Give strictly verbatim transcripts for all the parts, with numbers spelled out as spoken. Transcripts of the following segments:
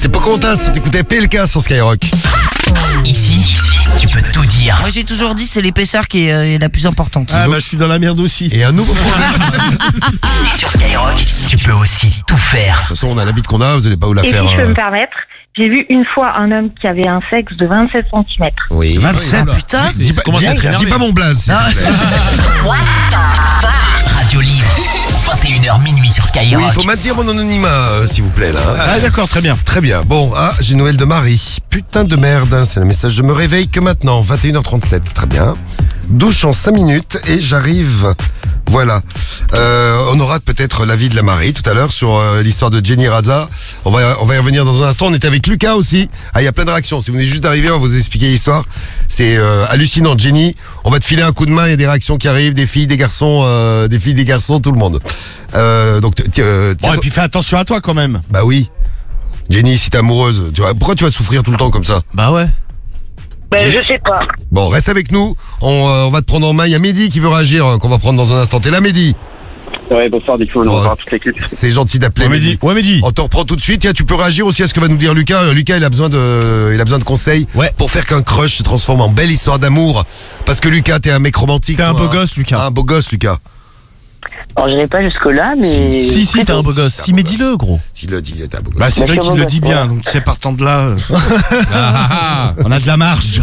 C'est Pocahontas, t'écoutais P L K sur Skyrock. Ici, ici, tu peux tout dire. Moi j'ai toujours dit c'est l'épaisseur qui est, euh, est la plus importante. Ah bah je suis dans la merde aussi. Et un nouveau problème. Et sur Skyrock, tu peux aussi tout faire. De toute façon, on a l'habit qu'on a, vous allez pas vous la Et faire. si je peux euh, me permettre, j'ai vu une fois un homme qui avait un sexe de vingt-sept centimètres. Oui. vingt-sept. Ah, putain. Dis pas, commence dis- à être énervé. dis pas mon blaze, s'il Ah. te plaît. Radio libre, vingt et une heures minuit sur Skyrock. Oui, il faut maintenir mon anonymat, euh, s'il vous plaît, là. Ah d'accord, très bien. Très bien. Bon, ah, j'ai une nouvelle de Marie. Putain de merde, hein, c'est le message. Je me réveille que maintenant, vingt et une heures trente-sept. Très bien. Douche en cinq minutes et j'arrive. Voilà. Euh, on aura peut-être l'avis de la Marie tout à l'heure sur euh, l'histoire de Jenny Raza. On va, on va y revenir dans un instant. On était avec Lucas aussi. Ah, il y a plein de réactions. Si vous venez juste d'arriver, on va vous expliquer l'histoire. C'est euh, hallucinant. Jenny, on va te filer un coup de main. Il y a des réactions qui arrivent, des filles, des garçons, euh, des filles, des garçons, tout le monde. Euh, donc, t- euh, Bon et puis fais attention à toi quand même. bah oui. Jenny, si t'es amoureuse, tu vois, pourquoi tu vas souffrir tout le temps comme ça? Bah ouais. Ben, je sais pas. Bon, reste avec nous. On, euh, on va te prendre en main. Il y a Mehdi qui veut réagir, euh, qu'on va prendre dans un instant. T'es là, Mehdi? Ouais, bonsoir, du coup, on Ouais. va toute l'équipe. C'est gentil d'appeler Mehdi. Ouais, Mehdi. On te reprend tout de suite. Tiens, tu peux réagir aussi à ce que va nous dire Lucas. Euh, Lucas, il a besoin de, il a besoin de conseils Ouais. pour faire qu'un crush se transforme en belle histoire d'amour. Parce que Lucas, t'es un mec romantique. T'es un toi, beau hein. gosse, Lucas. Un beau gosse, Lucas. Alors, j'irai pas jusque-là, mais. Si, si, t'es un beau gosse. Si, mais dis-le, gros. S'il le dit, t'es un beau gosse. Bah c'est vrai D'accord, qu'il le dit voilà. bien, donc c'est partant de là. euh, on a de la marge.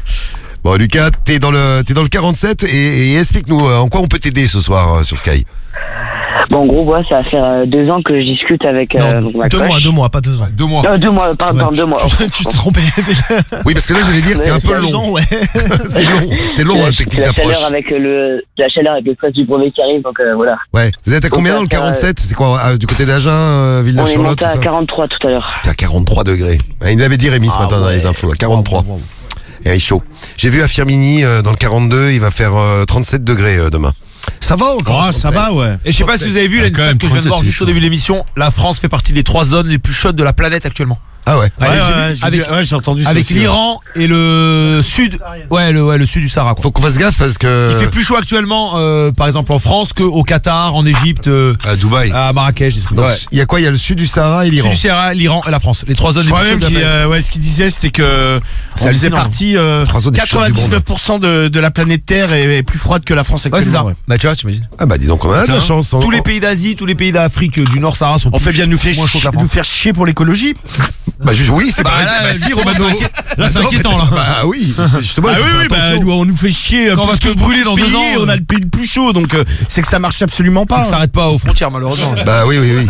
Bon, Lucas, t'es dans le, t'es dans le quarante-sept et, et explique-nous euh, en quoi on peut t'aider ce soir euh, sur Sky. Bon, en gros, moi, ça va faire euh, deux ans que je discute avec euh, donc, ma deux crush. mois, deux mois, pas deux ans. Deux mois. Euh, deux mois, pardon, Ouais, deux mois. Tu tu t'es trompé. Oui, parce que là, j'allais dire, c'est un peu Deux long. ans, ouais. C'est long, c'est long, la, hein, technique la d'approche. chaleur avec le, la chaleur avec le stress du brevet qui arrive, donc euh, voilà. Ouais. Vous êtes à combien Donc, dans le ça, quarante-sept? C'est quoi, ah, du côté d'Agen, euh, On est Villeneuve-sur-Lot, monté tout à ça? quarante-trois tout à l'heure. T'es à quarante-trois degrés. Ah, il nous l'avait dit Rémi ce matin dans les infos, à quarante-trois. Et il est chaud. J'ai vu à Firmini euh, dans le quarante-deux, il va faire euh, trente-sept degrés euh, demain. Ça va encore? Oh ça va ouais. Et je sais pas si vous avez vu, là, une quand stat même, que je viens de voir trente-sept, juste c'est au début de l'émission, la France fait partie des trois zones les plus chaudes de la planète actuellement. Ah ouais. Ouais, Ouais, j'ai ouais, vu. j'ai Avec- vu- ouais, j'ai entendu ça Avec aussi, l'Iran et le sud, ouais le, ouais, le sud du Sahara, quoi. Faut qu'on fasse gaffe parce que. Il fait plus chaud actuellement, euh, par exemple en France, qu'au Qatar, en Égypte, euh, À Dubaï. à Marrakech, des trucs. Donc, Ouais. il y a quoi? Il y a le sud du Sahara et Sud l'Iran. du Sahara, l'Iran et la France, les trois zones Je les crois plus même chaudes de qu'il la planète. euh, ouais, ce qu'il disait c'était que on faisait hallucinant. partie euh, Trois zones les plus chaudes du monde. quatre-vingt-dix-neuf pour cent de, de la planète Terre est, est plus froide que la France Ouais, c'est ça. actuellement. ouais. Bah tu vois, tu imagines. Ah bah dis donc, on a de la chance. on- Tous les pays d'Asie, tous les pays d'Afrique euh, du Nord Sahara sont On plus fait bien de nous faire, moins chauds que la chi- France. nous faire chier pour l'écologie. Bah juste, oui, c'est Bah, pas là, bah, si, justement, Romano. c'est inquié- là, c'est Non, inquiétant, mais- là. Bah oui, justement. Ah il faut oui, faire oui, bah, attention. nous, on nous fait chier. Quand on plus va que tous brûler dans pays, deux ans, on a le pays le plus chaud, donc euh, c'est que ça marche absolument C'est pas. que ça s'arrête pas aux frontières, malheureusement. Bah oui, oui, oui.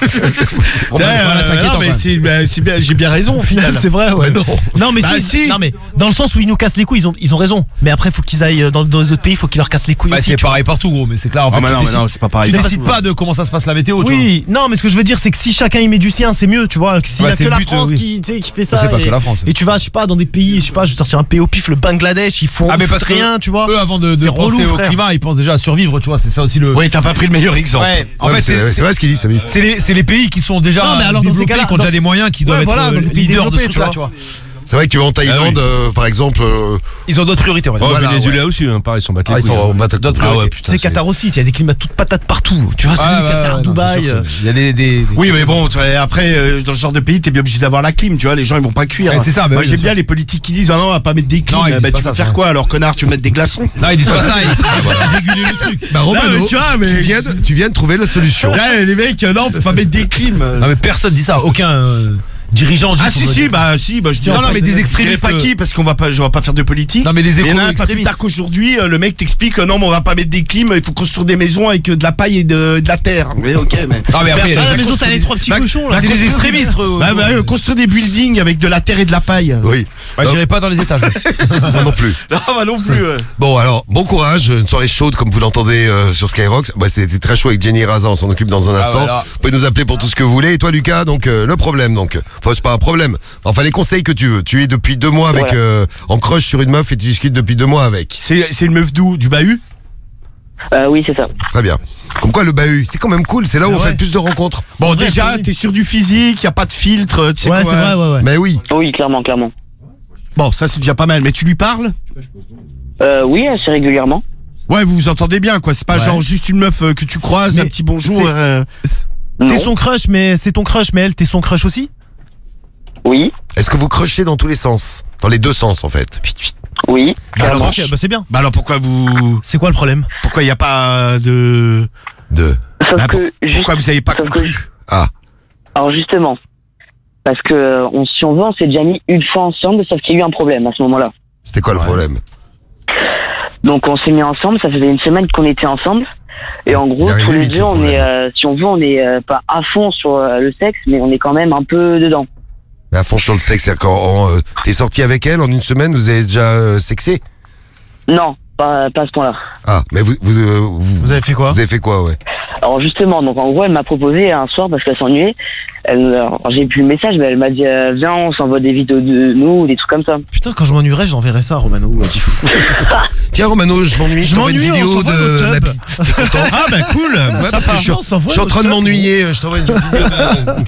Ouais, voilà, c'est euh, inquiétant, non, mais quoi. c'est, bah, c'est bien, j'ai bien raison au final. C'est vrai, ouais. Mais non. Non, mais Bah, si, si. Non, mais dans le sens où ils nous cassent les couilles, ils ont, ils ont raison. Mais après, faut qu'ils aillent dans, dans les autres pays, faut qu'ils leur cassent les couilles Bah, aussi. c'est tu vois. pareil partout, gros, mais c'est clair. En Ah, fait, mais tu non, mais décides- non, c'est pas pareil. tu partout. décides pas de comment ça se passe la météo, tu vois. Oui, non, mais ce que je veux dire, c'est que si chacun y met du sien, c'est mieux, tu vois. S'il y Ouais, a c'est que le la but, France oui. qui, tu sais, qui fait ça. C'est pas et, que la France. et tu vas, je sais pas, dans des pays, je sais pas, je vais sortir un pays au pif, le Bangladesh, ils font Ah, mais parce que rien, tu vois. Eux, avant de, de C'est penser relou, au frère. climat, ils pensent déjà à survivre, tu vois. C'est ça aussi le. Oui, t'as pas pris le meilleur exemple. Ouais. En Ouais, mais fait, c'est c'est c'est vrai ce qu'il dit, Samy. c'est les, c'est les pays qui sont déjà Non, mais alors, dans ces développés, cas-là, qui ont déjà dans des ces- moyens, qui doivent Ouais, être voilà, euh, dans les pays leaders de ce développés, truc-là, tu tu vois. C'est vrai que tu vas en Thaïlande, euh, par exemple. euh, Ils ont d'autres priorités, on va dire. Oh, Ouais, voilà, Venezuela aussi, hein, pareil, ils sont battus. Ah, ils sont en bataille d'autres Ah ouais, priorités. putain. C'est Qatar aussi, il y a des climats toutes patates partout. Tu vois, c'est Ah, le ouais, Qatar, ouais, non, Dubaï. c'est sûr euh, que Il y a des. des- des- Oui, mais bon, tu vois, après, euh, dans ce genre de pays, t'es bien obligé d'avoir la clim, tu vois, les gens ils vont pas cuire. Ouais, c'est ça, bah Moi oui, j'aime bien bien sûr. les politiques qui disent, ah non, on va pas mettre des clims. Non, ils bah, disent pas tu ça, vas ça. faire quoi alors, connard, tu veux mettre des glaçons? Non, ils disent pas ça, ils sont réguler le truc. Bah Romano, Non, mais tu vois, mais- tu viens, de, tu viens de trouver la solution. Ouais, les mecs, euh, non, faut pas mettre des clims. Non, mais personne dit ça. Aucun euh, dirigeant dit Ah faut si pas si dire. bah si bah je dis Non, non, mais des extrémistes, je dirais pas qui parce qu'on va pas je vais pas faire de politique. Non, mais des Il y en a écolos un pas plus extrémistes. tard qu'aujourd'hui euh, le mec t'explique euh, non mais on va pas mettre des clims, il faut construire des maisons avec euh, de la paille et de, de la terre. Mais OK mais Ah, mais après, il y a Ah, des la maison, construire t'as les des- trois petits bah, cochons, bah, là. C'est des construire extrémistes. des- euh, Bah, bah, euh, construire des buildings avec de la terre et de la paille. Oui, Bah, j'irai pas dans les étages. moi non plus. Non bah non plus. ouais. Bon, alors, bon courage. Une soirée chaude, comme vous l'entendez euh, sur Skyrock. Bah, c'était très chaud avec Jenny Raza. On s'en occupe dans un instant. ouais, là. Vous pouvez nous appeler pour tout ce que vous voulez. Et toi, Lucas, donc, euh, le problème, donc. Enfin, c'est pas un problème. Enfin, les conseils que tu veux. Tu es depuis deux mois avec, Voilà. euh, en crush sur une meuf et tu discutes depuis deux mois avec. C'est c'est une meuf d'où? Du bahut? Euh, oui, c'est ça. Très bien. Comme quoi, le bahut, c'est quand même cool. C'est là où on Ouais. fait le plus de rencontres. Bon vrai, déjà oui. t'es sûr du physique, y a pas de filtre, tu sais Ouais, quoi. c'est vrai, ouais, ouais. Mais oui. Oui, clairement, clairement. Bon ça c'est déjà pas mal, mais tu lui parles? Euh, oui, assez régulièrement. Ouais vous vous entendez bien quoi, c'est pas Ouais. genre juste une meuf euh, que tu croises, Mais un petit bonjour. c'est- euh, T'es Non. son crush, mais c'est ton crush, mais elle, t'es son crush aussi? Oui, Est-ce que vous crochez dans tous les sens? Dans les deux sens, en fait. oui. Bah, alors, clairement. ok, bah, c'est bien. Bah alors pourquoi vous, C'est quoi le problème? pourquoi il y a pas de, Deux. Sauf bah, que, pour- juste- pourquoi vous avez pas sauf que- conclu? Ah, alors justement, parce que euh, on, si on veut, on s'est déjà mis une fois ensemble, sauf qu'il y a eu un problème à ce moment-là. c'était quoi le problème? Donc on s'est mis ensemble, ça faisait une semaine qu'on était ensemble. Et en gros, Il est arrivé tous les vite, deux, le on problème. est, euh, si on veut, on est euh, pas à fond sur euh, le sexe, mais on est quand même un peu dedans. Mais à fond sur le sexe, c'est-à-dire quand euh, t'es sorti avec elle en une semaine, vous avez déjà euh, sexé? Non, pas, pas à ce point-là. Ah, mais vous, vous, euh, vous, Vous avez fait quoi? vous avez fait quoi, ouais? Alors justement, donc en gros, elle m'a proposé un soir parce qu'elle s'ennuyait. Elle, alors, j'ai plus le message, mais elle m'a dit euh, viens, on s'envoie des vidéos de nous, des trucs comme ça. Putain, quand je m'ennuierais, j'enverrais ça à Romano. Tiens, Romano, je m'ennuie, je Je t'envoie une m'ennuie, on vidéo s'envoie de nos ma tubs. bite. T'es content? Ah bah cool. Ouais, parce que je suis, je suis en train de m'ennuyer, je t'envoie une vidéo de...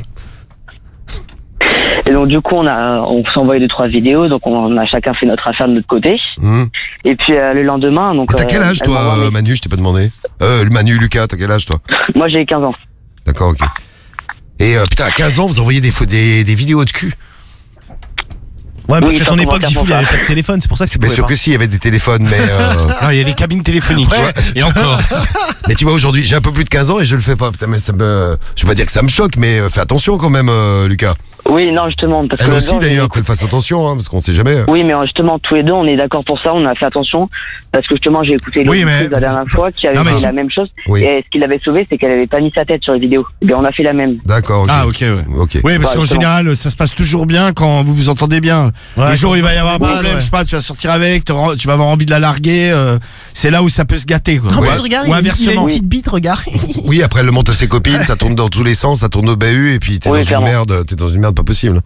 Et donc du coup, on a, on s'envoyait deux trois vidéos, donc on a chacun fait notre affaire de notre côté. Hum. Et puis euh, le lendemain, donc. Et T'as euh, quel âge, elle toi, m'a envoyé- euh, Manu? Je t'ai pas demandé. Euh, Manu, Lucas, t'as quel âge, toi? Moi, j'ai quinze ans. D'accord, ok. Et euh, putain, à quinze ans, vous envoyez des, fo- des, des vidéos de cul. Ouais, parce Oui, qu'à sans ton époque, commentaire Diffoul, il pour n'y avait ça. pas de téléphone, c'est pour ça que c'est Bien sûr que si, il y avait des téléphones, mais... euh, Non, il y a les cabines téléphoniques. Ouais. Et encore. mais tu vois, aujourd'hui, j'ai un peu plus de quinze ans et je le fais pas. Putain, mais ça me... Je vais pas dire que ça me choque, mais euh, fais attention quand même, euh, Lucas. Oui, non, justement, parce Elle que aussi, là-dedans, j'ai- d'ailleurs, qu'elle fasse attention, hein, parce qu'on sait jamais. Oui, mais justement, tous les deux, on est d'accord pour ça, on a fait attention, parce que justement, j'ai écouté Oui, l'autre mais- chose la dernière fois qui avait Non, mais fait si- la même chose, Oui. et ce qui l'avait sauvé, c'est qu'elle avait pas mis sa tête sur les vidéos. Et bien, on a fait la même. D'accord, ok. Ah ok ouais. Ok. Oui, parce Ouais, qu'en justement. général, ça se passe toujours bien quand vous vous entendez bien. Ouais, Le jour où il va y avoir un Ouais, problème, ouais. je sais pas, tu vas sortir avec, t'auras- tu vas avoir envie de la larguer, euh, c'est là où ça peut se gâter. Quoi. Non, Ouais. mais regarde, Ou il a- il a une inversement. petite bite, regarde. Oui, après, elle le monte à ses copines, ça tourne dans tous les sens, ça tourne au bahut, et puis t'es Oui, dans clairement. une merde, t'es dans une merde pas possible.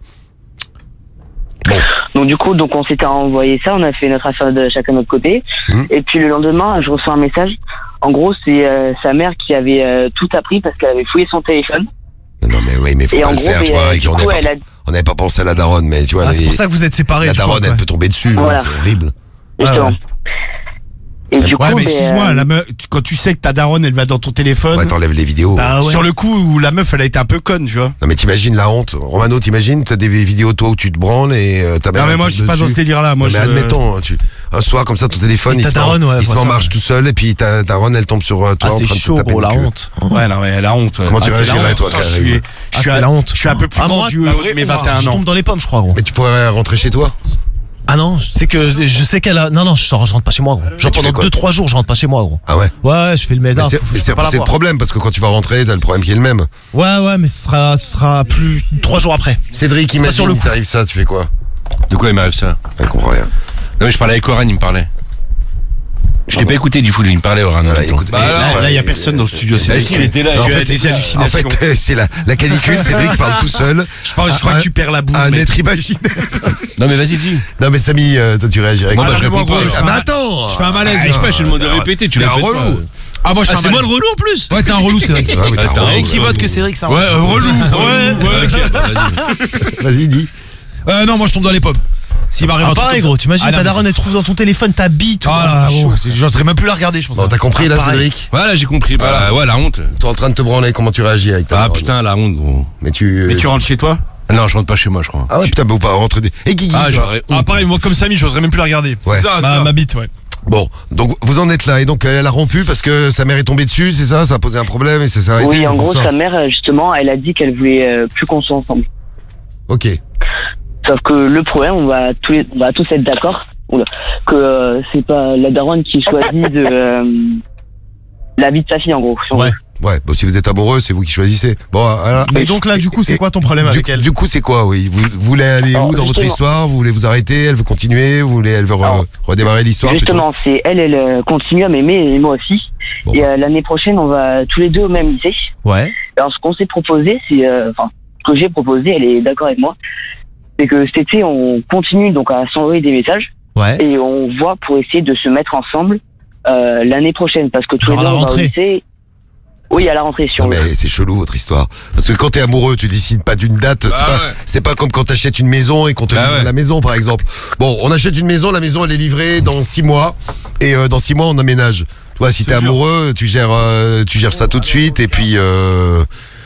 Donc, du coup, donc, on s'était envoyé ça, on a fait notre affaire de chacun de notre côté. Mhm. Et puis, le lendemain, je reçois un message. En gros, c'est euh, sa mère qui avait euh, tout appris parce qu'elle avait fouillé son téléphone. Non, mais oui, mais faut Et pas en le gros, faire, mais, tu vois, euh, et du qu'on coup, n'avait elle pas, a, on n'avait pas pensé à la daronne, mais tu vois, Ah, c'est les- pour ça que vous êtes séparés. la je crois, daronne, elle quoi. peut tomber dessus, hein, Voilà. c'est horrible. justement. ouais. Et du coup, Ouais, mais ben, excuse-moi, euh, la meuf, tu- quand tu sais que ta daronne, elle va dans ton téléphone, Ouais, t'enlèves les vidéos. Bah ouais. sur le coup où la meuf, elle a été un peu conne, tu vois. Non, mais t'imagines la honte. Romano, t'imagines, t'as des vidéos toi où tu te branles et euh, ta mère. Non, mais elle moi, tombe je suis pas dans dessus. ce délire-là. Moi, Non, mais je... admettons, hein, tu, un soir comme ça, ton téléphone, Et il ta se, met en- daronne, ouais, il se faut met en ça, marche ouais. tout seul, et puis ta daronne, elle tombe sur euh, toi Ah, en c'est train de te chaud, taper gros, le la cul. honte. Ouais, non, mais elle a honte. ouais. Comment tu Ah, c'est réagirais, la honte. toi, Attends, je Karim suis, je Ah, suis c'est un- la honte. Je suis un peu plus Ah, grand moi, du bah, mes moi, vingt et un Je ans. tombe dans les pommes, je crois, gros. Mais tu pourrais rentrer chez toi. Ah non, je sais que je sais qu'elle a. Non, non, je, sors, je rentre pas chez moi, gros. Genre tu fais pendant quoi deux trois jours, je rentre pas chez moi, gros. Ah ouais. Ouais, je fais le Mais médard. c'est faut- faut- mais je c'est- peux pas la c'est le voir. problème, parce que quand tu vas rentrer, t'as le problème qui est le même. Ouais, ouais, mais ce sera, ce sera plus trois jours après. Cédric, C'est pas sur imagine, le il coup. t'arrive ça, tu fais quoi? De quoi il m'arrive ça? Je comprends rien. Non mais je parlais avec Oran, il me parlait. Je t'ai pas écouté du fou, il me parlait Oran. en Voilà, même temps. écoute, Bah, et- là, ouais, là, il y a et- personne dans le studio. Bah, C'est si, il était là. En Tu as fait, des En hallucinations. fait, c'est la, la canicule, Cédric parle tout seul. Je pense, je crois que tu perds la boule. Un mec. être imaginaire. Non mais vas-y dis. Non, mais Samy, euh, toi, tu réagirais. Moi, comment? bah, je réponds pas. Ah, alors. mais attends! Je fais un malaise. Ah, je sais pas, je te demande de répéter, tu T'es un répètes relou. pas. Ah, moi, je Ah, fais c'est un moi le malaise. relou en plus. Ouais, t'es un relou, c'est vrai. Ouais, mais t'es Attends, un relou. Et qui vote que Cédric, ça Ouais, euh, relou. Ouais, ouais. Ok, bah, vas-y. Vas-y, dis. Euh, non, moi, je tombe dans les pommes. S'il m'arrive Ah, un truc pareil, comme gros, ça. t'imagines, Ah, non, ta mais daronne, c'est- elle trouve dans ton téléphone ta bite. ou- Ah, c'est bon, chaud. c'est- j'oserais même plus la regarder, je pense. Bon, t'as compris, là, pareil. Cédric? Voilà, j'ai compris. Bah ouais, la honte. T'es en train de te branler, comment tu réagis avec ta Ah daronne? putain, la honte gros. Mais tu. Mais tu rentres chez toi? Ah, non, je rentre pas chez moi, je crois. Ah ouais, putain, mais vous pas rentrer des. Et Guigui, Ah, toi j'aurais Ah, honte. pareil, moi, comme Samy, j'oserais même plus la regarder. Ouais. C'est ça, ma, ma bite, ouais. Bon, donc vous en êtes là, et donc elle a rompu parce que sa mère est tombée dessus, c'est ça? Ça a posé un problème et ça s'est arrêté? oui, en c'est gros, ça sa mère, euh, justement, elle a dit qu'elle voulait euh, plus qu'on soit ensemble. Ok. Sauf que le problème, on va tous, les- on va tous être d'accord oula, que euh, c'est pas la daronne qui choisit de euh, la vie de sa fille, en gros. si on Ouais. veut. Ouais, bon, si vous êtes amoureux, c'est vous qui choisissez. Bon, alors. Mais donc là, du coup, c'est et- quoi ton problème du, avec elle? du coup, c'est quoi, oui? Vous, vous voulez aller Alors, où dans votre justement- histoire? Vous voulez vous arrêter? Elle veut continuer? Vous voulez, elle veut re- Alors, redémarrer l'histoire? plutôt Justement, c'est elle, elle euh, continue à m'aimer et moi aussi. Bon, Et euh, l'année prochaine, on va tous les deux au même lycée. Ouais. Alors, ce qu'on s'est proposé, c'est, euh, enfin, ce que j'ai proposé, elle est d'accord avec moi, c'est que cet été, on continue donc à s'envoyer des messages Ouais. et on voit pour essayer de se mettre ensemble euh, l'année prochaine, parce que tous Genre les à deux, la on va au rentrée. lycée. Oui, à la rentrée, si Non, on veut. mais c'est chelou votre histoire. Parce que quand t'es amoureux, tu décides pas d'une date. c'est Ah pas, ouais. c'est pas comme quand t'achètes une maison et qu'on te Ah livre ouais. la maison, par exemple. Bon, on achète une maison, la maison elle est livrée dans six mois et euh, dans six mois on aménage. Tu vois, si t'es amoureux, tu gères, euh, tu gères ça tout de suite et puis. Euh,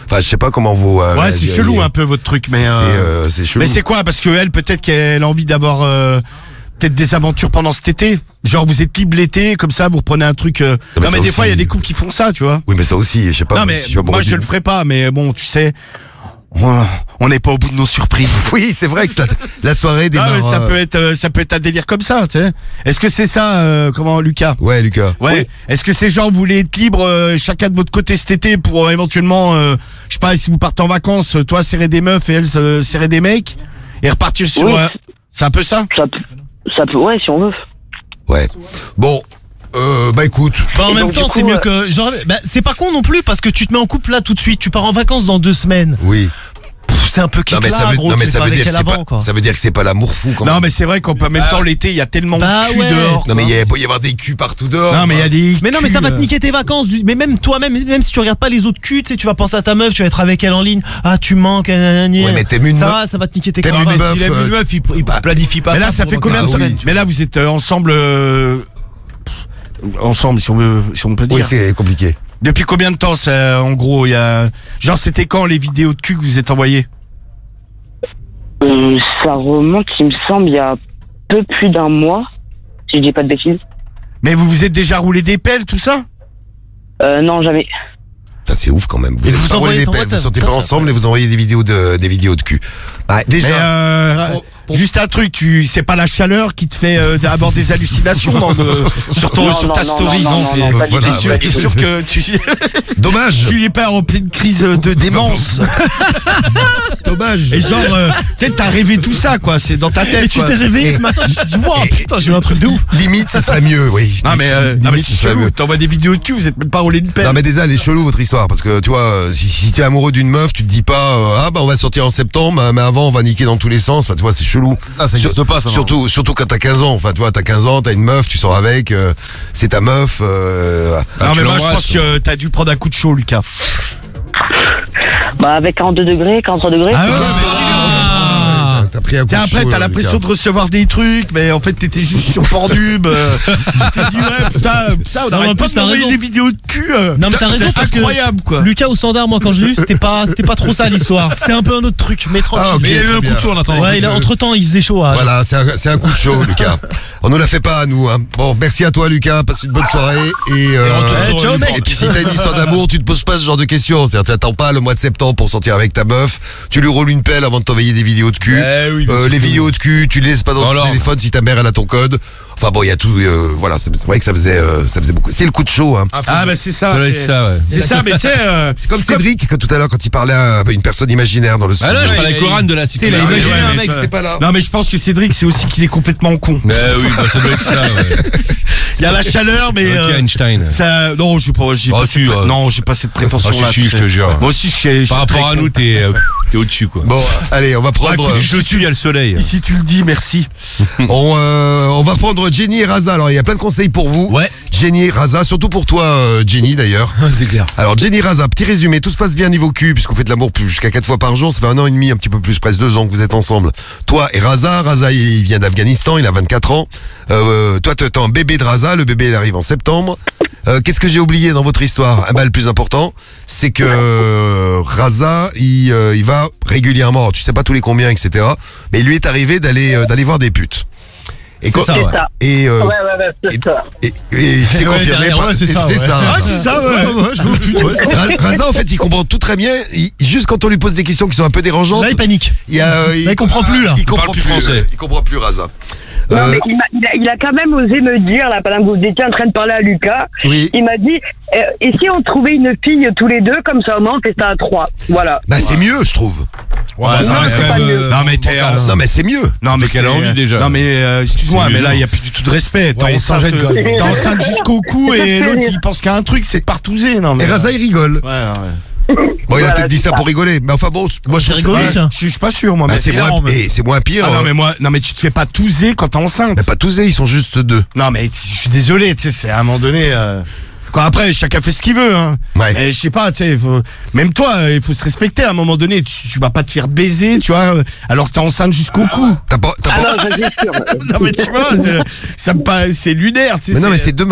Enfin, je sais pas comment vous. euh, Ouais, c'est réagiriez. chelou un peu votre truc, mais. C'est euh, euh, c'est chelou. Mais c'est quoi? Parce que elle, peut-être qu'elle a envie d'avoir euh, peut-être des aventures pendant cet été. Genre vous êtes libre l'été, comme ça vous reprenez un truc. euh, mais Non mais ça des fois il y a aussi. des couples qui font ça, tu vois. Oui, mais ça aussi, je sais pas. Non mais je suis moi amoureux je d'une- le ferai pas, mais bon tu sais, on- on n'est pas au bout de nos surprises. Oui, c'est vrai que la, la soirée Ah, démarre. mais ça euh, peut être, euh, ça peut être un délire comme ça, tu sais. Est-ce que c'est ça, euh, comment Lucas? Ouais, Lucas. Ouais. Est-ce que ces gens vous voulez être libres euh, chacun de votre côté cet été pour euh, éventuellement, euh, je sais pas, si vous partez en vacances, euh, toi serrer des meufs et elle euh, serrer des mecs et repartir sur. Oui. euh, c'est un peu ça? Ça, peut- ça peut, ouais, si on veut. Ouais. Bon, euh, bah écoute. Bah en Et même donc, temps, du c'est coup, mieux euh, que. Genre, bah, c'est pas con non plus parce que tu te mets en couple là tout de suite. Tu pars en vacances dans deux semaines. Oui. Pff, c'est un peu Non mais ça là, veut, gros. non, mais tu ça fais veut pas dire que avec c'est elle pas, avant, quoi. ça veut dire que c'est pas l'amour fou quand Non même. mais c'est vrai qu'en même temps l'été il y a tellement Bah de cul ouais. dehors. Non mais il y a- peut y avoir des culs partout dehors. Non mais il y a des. Mais non, mais ça va te culs, niquer tes vacances. du- Mais même toi-même, même si tu regardes pas les autres culs, tu sais, tu vas penser à ta meuf, tu vas être avec elle en ligne. Ah, tu manques. Ouais, mais t'aimes une ça meuf- va, ça va te niquer tes t'aimes vacances. une meuf, S'il aime euh, une meuf, il, il planifie pas Mais ça. là ça pour fait combien de Ah temps? oui. Mais là vous êtes euh, ensemble. euh, Ensemble si on veut, si on peut dire. Oui, c'est compliqué. Depuis combien de temps ça, en gros, il y a. Genre c'était quand les vidéos de cul que vous êtes envoyées? Euh, ça remonte, il me semble, il y a peu plus d'un mois, si je dis pas de bêtises. Mais vous vous êtes déjà roulé des pelles, tout ça? Euh, non, jamais. Putain, c'est ouf quand même. Vous Et êtes vous pas envoyez roulé des ton pelles, WhatsApp. vous sortez Putain, pas ça ensemble fait- et vous envoyez des vidéos de des vidéos de cul. Bah, déjà. Mais euh, juste un truc, tu c'est pas la chaleur qui te fait euh, avoir des hallucinations dans de- sur ton Non, sur non, ta non, story, non, non, non, t'es non, pas du Voilà, t'es tout, sûr, pas t'es du tout. sûr que tu Dommage. tu es pas en pleine crise de démence. Dommage. Et genre, euh, tu sais, t'as rêvé tout ça, quoi. C'est dans ta tête. Et tu quoi. t'es réveillé Et- ce matin, tu te dis, wow, putain, j'ai eu un truc de ouf. Limite, ça serait mieux, oui. Non mais, euh, Limite, non mais ça c'est serait chelou. mieux. T'envoies des vidéos de cul, vous êtes même pas roulé une pelle. Non mais déjà elle est chelou votre histoire parce que tu vois euh, si, si tu es amoureux d'une meuf tu te dis pas euh, ah bah on va sortir en septembre mais avant on va niquer dans tous les sens, enfin tu vois c'est chelou. Ah, ça existe pas, ça, non. Surtout surtout quand t'as quinze ans, enfin tu vois t'as quinze ans, t'as une meuf, tu sors avec, euh, c'est ta meuf. Euh, Ah, non tu mais moi je l'embrasses, pense que euh, t'as dû prendre un coup de chaud, Lucas. Bah, avec quarante-deux degrés, quarante-trois degrés. Ah ouais, c'est- mais- ah, t'as pris un coup Tiens, de après, chaud, t'as là, l'impression Lucas. de recevoir des trucs, mais en fait, t'étais juste sur Pornhub. euh, tu t'es dit, ouais, putain, putain, on Non, arrête en pas plus, de t'as m'envoyer raison. des vidéos de cul. euh. Non, mais t'as raison C'est parce que incroyable, quoi. Lucas au standard, moi quand je l'ai lu, c'était pas, c'était pas trop ça l'histoire. C'était un peu un autre truc, mais tranquille. Ah, ok, Mais il y a eu très un coup bien. de chaud en attendant. Ouais, il a, entre temps, il faisait chaud. hein. Voilà, c'est un, c'est un coup de chaud, Lucas. On nous la fait pas à nous. Hein. Bon, merci à toi, Lucas. Passe une bonne soirée. Et, euh, retourne sur et, le puis si t'as une histoire d'amour, tu te poses pas ce genre de questions. C'est-à-dire, tu attends pas le mois de septembre pour sortir avec ta meuf. Tu lui roules une pelle avant de t'envoyer des vidéos de cul. Eh oui, Euh, les vidéos de cul, tu les laisses pas dans ton Alors. téléphone si ta mère elle a ton code. Enfin bon, il y a tout. euh, voilà, c'est c'est vrai que ça faisait, euh, ça faisait beaucoup. C'est le coup de chaud. Hein. Ah, bah, c'est ça. Ça doit être c'est- ça, ouais. C'est ça, mais tu sais, euh, C'est comme Cédric que tout à l'heure quand il parlait à une personne imaginaire dans le Ah studio. non, je parlais il- avec Coran de la il a sécurité. Ah, imaginé ouais, un mais mec. toi, t'es pas là. Non, mais je pense que Cédric, c'est aussi qu'il est complètement con. Eh oui, bah, ça doit être ça, ouais. Il y a la chaleur, mais. Ok, euh, Einstein. ça, non, j'ai pas, j'ai Oh, pas, si, cette, euh. non, j'ai pas cette prétention Oh, si, là. si, tu je sais. te jure. Moi aussi, je suis. je suis Par rapport très à con. nous, t'es euh, t'es au-dessus, quoi. Bon, allez, on va prendre. écoute, euh, Je au-dessus, il y a le soleil. Ici, tu le dis, merci. On, euh, on va prendre Jenny et Raza. Alors, il y a plein de conseils pour vous. Ouais. Jenny et Raza, surtout pour toi, euh, Jenny, d'ailleurs. C'est clair. Alors, Jenny Raza, petit résumé. Tout se passe bien niveau cul, puisqu'on fait de l'amour plus- jusqu'à quatre fois par jour. Ça fait un an et demi, un petit peu plus, presque deux ans que vous êtes ensemble. Toi et Raza. Raza, il vient d'Afghanistan, il a vingt-quatre ans. Euh, toi, t'es un bébé de Raza. Le bébé, il arrive en septembre. Euh, Qu'est-ce que j'ai oublié dans votre histoire? Ah bah, le plus important, c'est que euh, Raza, il, euh, il va régulièrement, tu sais pas tous les combien, et cetera. Mais il lui est arrivé d'aller euh, d'aller voir des putes. Et C'est quand- ça, C'est ouais. ça. Et, euh, Ouais, ouais, ouais, c'est et- ça. et, et c'est Ouais, confirmé derrière, par- ouais, c'est ça, ouais. ça. Ah, c'est ça, ouais. Ouais, je veux plus, ouais, c'est ça. Ra- Raza, en fait, il comprend tout très bien. Il- juste quand on lui pose des questions qui sont un peu dérangeantes, Là, il panique. il, y a, euh, Là, il comprend plus, là. Il Il comprend parle plus plus français. euh, Il comprend plus Raza. Non, Euh, mais il, m'a- il a, il a quand même osé me dire, là, pendant que vous étiez en train de parler à Lucas, oui. il m'a dit, euh, et si on trouvait une fille tous les deux, comme ça au moins on fait ça à trois. Voilà. Bah c'est mieux, je trouve. Ouais, ça Non, reste c'est quand pas même. mieux. euh, Non, mais t'es en- Non mais c'est mieux. Non, mais Faut qu'elle c'est- a envie, déjà. Non, mais euh, excuse-moi, C'est mais là, mieux. il n'y a plus du tout de respect. T'es Ouais, il s'en enceinte, jette, quoi. t'es enceinte jusqu'au cou et Ça fait l'autre, rire. il pense qu'il y a un truc, c'est de partouzer. Non, mais. Et Raza il rigole. Ouais, ouais. Bon, il a Voilà, peut-être dit c'est ça ça. pour rigoler. Mais enfin bon, moi je C'est trouve ça- rigolo, tiens. Je suis je suis pas sûr, moi. Bah, mais c'est moins, énorme. et c'est moins pire. Ah non, euh, mais moi, non, mais tu te fais pas touser quand t'es enceinte. mais pas tous, ils sont juste deux. Non, mais je suis désolé, tu sais, c'est à un moment donné. Euh... Quoi, après, chacun fait ce qu'il veut, hein. Ouais. Et je sais pas, tu sais, faut- même toi, euh, il faut se respecter à un moment donné. Tu, tu vas pas te faire baiser, tu vois, euh, alors que t'es enceinte jusqu'au cou. T'as pas, t'as Ah pas- non, ça c'est sûr. Non, mais tu vois, c'est- ça me paraît, c'est lunaire, tu sais. Mais non mais c'est deux meufs.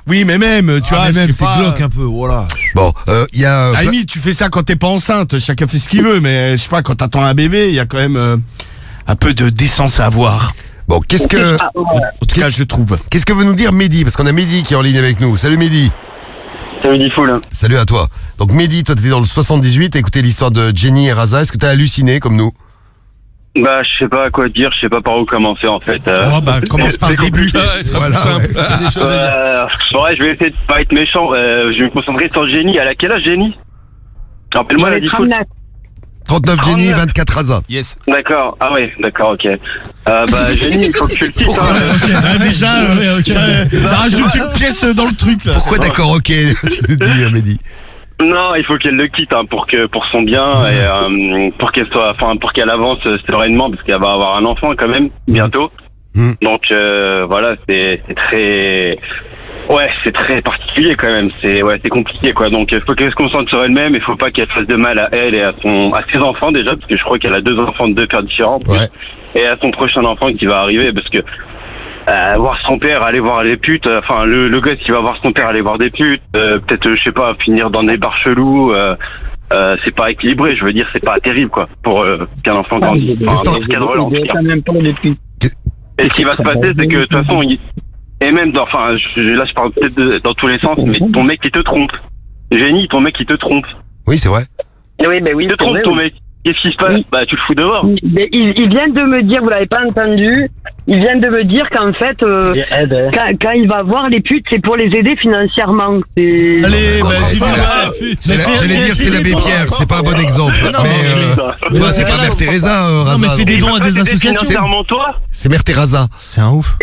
Oui, mais même, tu Ah, vois, mais même, je c'est sais pas. glauque un peu, voilà. Bon, euh, il y a... euh, À la limite, tu fais ça quand t'es pas enceinte, chacun fait ce qu'il veut, mais je sais pas, quand t'attends un bébé, il y a quand même euh, un peu de décence à avoir. Bon, qu'est-ce que... Ah, ouais. En tout cas, je trouve. Qu'est-ce que veut nous dire Mehdi? Parce qu'on a Mehdi qui est en ligne avec nous. Salut Mehdi. Salut Diffoul. Salut à toi. Donc Mehdi, toi t'étais dans le soixante-dix-huit, t'as écouté l'histoire de Jenny et Raza. Est-ce que t'as halluciné comme nous? Bah, je sais pas quoi dire, je sais pas par où commencer en fait. Euh, Oh, bah, commence par le début. Ouais, ce sera Voilà, plus simple. ouais. euh, ouais, je vais essayer de pas être méchant. Euh, je vais me concentrer sur Jenny. Elle a quel âge Jenny? Rappelle-moi la Diffoul. trente-neuf Jenny, trente-neuf. vingt-quatre Raza. Yes. D'accord. Ah ouais, d'accord, ok. Euh, bah Jenny, il faut que tu le quittes. Hein. Ah, déjà, euh, ça, ça rajoute une pièce dans le truc, là. Pourquoi d'accord, ok, tu nous dis Mehdi. Non, il faut qu'elle le quitte hein, pour que pour son bien et euh, pour qu'elle soit, enfin pour qu'elle avance euh, sereinement parce qu'elle va avoir un enfant quand même bientôt. Mmh. Donc euh, voilà, c'est c'est très, ouais, c'est très particulier quand même. C'est ouais, c'est compliqué quoi. Donc il faut qu'elle se concentre sur elle-même. Il faut pas qu'elle fasse de mal à elle et à son à ses enfants déjà parce que je crois qu'elle a deux enfants de deux pères différents. Ouais. Et à son prochain enfant qui va arriver parce que. Euh, voir son père aller voir les putes, euh, enfin le, le gosse qui va voir son père aller voir des putes, euh, peut-être euh, je sais pas finir dans des bars chelous, euh, euh, c'est pas équilibré, je veux dire c'est pas terrible quoi pour euh, qu'un enfant grandisse. Enfin, dans ce cadre-là, en tout cas. Et ce qui va se passer c'est que de toute façon il... et même dans, enfin je, là je parle peut-être de- dans tous les sens, mais ton mec il te trompe. Génie, ton mec il te trompe. Oui, c'est vrai. Oui, ben oui. Il te trompe c'est ton vrai, mec. Qu'est-ce qui se passe? Oui. Bah tu le fous dehors. oui. Mais il, il vient de me dire, vous l'avez pas entendu, il vient de me dire qu'en fait, euh, quand, quand il va voir les putes, c'est pour les aider financièrement. C'est... Allez, bah, c'est dis-lui, ça. ouais. C'est la- J'allais dire c'est l'abbé Pierre, c'est pas un bon exemple. Mais euh, toi, c'est pas Mère Teresa, euh, Raza. mais fais des donc. dons à des associations. Financièrement toi. C'est Mère Teresa. C'est un ouf.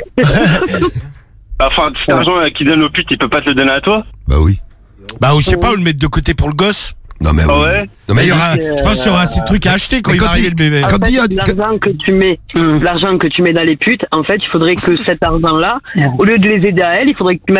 Enfin cet argent euh, qu'il donne aux putes, il peut pas te le donner à toi. Bah oui. Bah, ou je sais pas, ou le mettre de côté pour le gosse. Non mais oui. Ah ouais. Non, mais Mais il y il- aura, je pense qu'il y aura assez de trucs à acheter quand Mais il quand va arriver il- le bébé. quand En fait, il y a- l'argent que tu mets, l'argent que tu mets dans les putes, en fait, il faudrait que cet argent-là, au lieu de les aider à elles, il faudrait que tu mettes